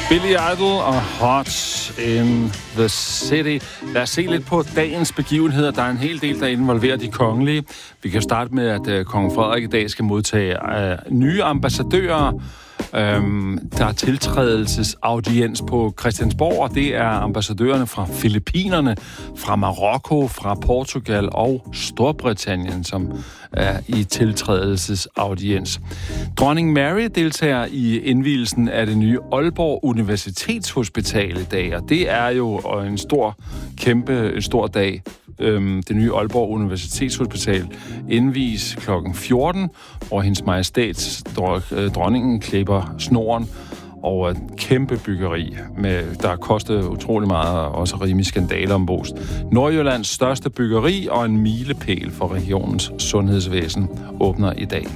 Billy Idol og Hot in the City. Lad os se lidt på dagens begivenheder. Der er en hel del, der involverer de kongelige. Vi kan starte med, at kong Frederik i dag skal modtage nye ambassadører. Der er tiltrædelsesaudiens på Christiansborg, og det er ambassadørerne fra Filippinerne, fra Marokko, fra Portugal og Storbritannien, som er i tiltrædelsesaudiens. Dronning Mary deltager i indvielsen af det nye Aalborg Universitetshospital i dag, og det er jo en stor dag. Det nye Aalborg Universitetshospital indvies kl. 14, hvor hendes majestæt dronningen klipper snoren over et kæmpe byggeri, der kostede utrolig meget og også rimelig skandaler om bost. Nordjyllands største byggeri og en milepæl for regionens sundhedsvæsen åbner i dag.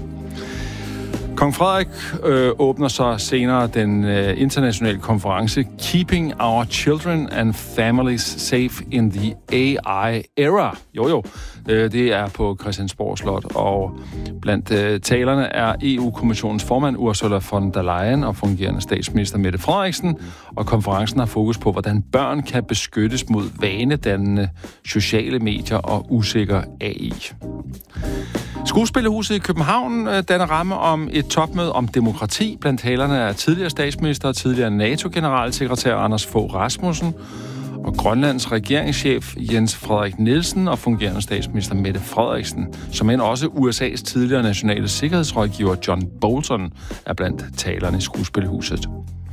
Kong Frederik åbner så senere den internationale konference Keeping Our Children and Families Safe in the AI Era. Det er på Christiansborg Slot, og blandt talerne er EU-kommissionens formand Ursula von der Leyen og fungerende statsminister Mette Frederiksen, og konferencen har fokus på, hvordan børn kan beskyttes mod vanedannende sociale medier og usikker AI. Skuespillerhuset i København danner ramme om et topmøde om demokrati. Blandt talerne er tidligere statsminister og tidligere NATO-generalsekretær Anders Fogh Rasmussen og Grønlands regeringschef Jens Frederik Nielsen og fungerende statsminister Mette Frederiksen, som end også USA's tidligere nationale sikkerhedsrådgiver John Bolton er blandt talerne i skuespillerhuset.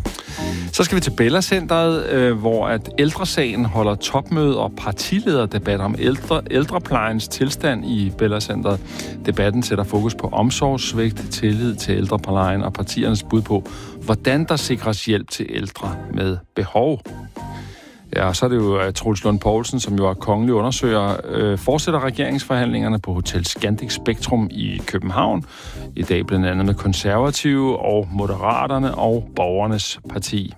Så skal vi til Bella Centeret, hvor at Ældresagen holder topmøde og partilederdebat om ældreplejens tilstand i Bella Centeret. Debatten sætter fokus på omsorgssvigt, tillid til ældreplejen og partiernes bud på, hvordan der sikres hjælp til ældre med behov. Ja, og så er det jo Troels Lund Poulsen, som jo er kongelig undersøger, fortsætter regeringsforhandlingerne på Hotel Scandic Spektrum i København. I dag blandt andet med Konservative og Moderaterne og Borgernes Parti.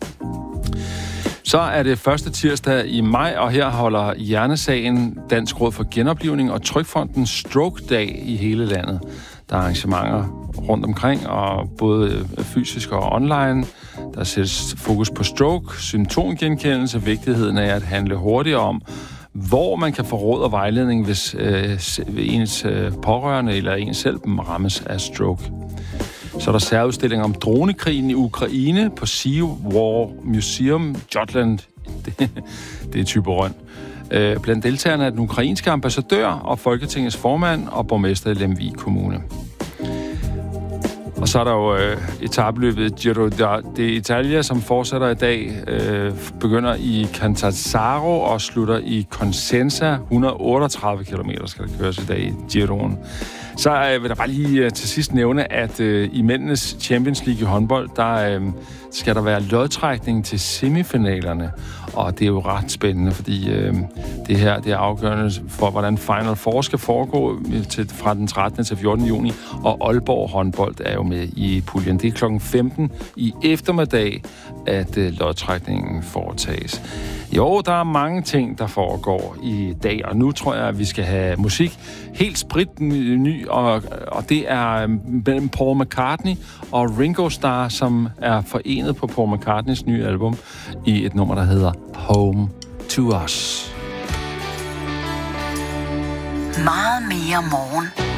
Så er det første tirsdag i maj, og her holder Hjernesagen, Dansk Råd for Genoplivning og Trygfonden Stroke Day i hele landet. Der er arrangementer rundt omkring, og både fysisk og online. Der sættes fokus på stroke, symptomgenkendelse, vigtigheden af at handle hurtigere om, hvor man kan få råd og vejledning, hvis ens pårørende eller ens selv rammes af stroke. Så er der særudstilling om dronekrigen i Ukraine på Sea War Museum, Jutland. Det er Thyborøn. Blandt deltagerne er den ukrainske ambassadør og Folketingets formand og borgmester i Lemvig Kommune. Og så er der jo etapeløbet Giro d'Italia, som fortsætter i dag, begynder i Catanzaro og slutter i Cosenza. 138 km skal der køres i dag i Giroen. Så vil jeg bare lige til sidst nævne, at i mændenes Champions League i håndbold, der skal der være lodtrækning til semifinalerne. Og det er jo ret spændende, fordi det her det er afgørende for, hvordan Final Four skal foregå fra den 13. til 14. juni. Og Aalborg håndbold er jo med i puljen. Det er klokken 15 i eftermiddag, at lodtrækningen foretages. Jo, der er mange ting, der foregår i dag, og nu tror jeg, at vi skal have musik helt spritny, og det er mellem Paul McCartney og Ringo Starr, som er forenet på Paul McCartneys nye album i et nummer, der hedder Home to Us. Meget mere morgen.